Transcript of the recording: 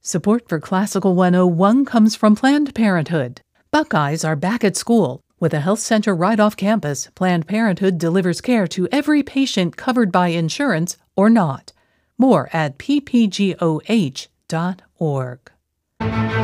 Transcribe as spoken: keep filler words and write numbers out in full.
Support for Classical one oh one comes from Planned Parenthood. Buckeyes are back at school. With a health center right off campus, Planned Parenthood delivers care to every patient covered by insurance or not. More at p p g o h dot org.